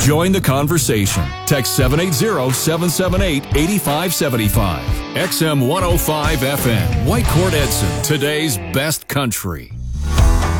Join the conversation. Text 780-778-8575. XM 105 FM. Whitecourt Edson, today's best country.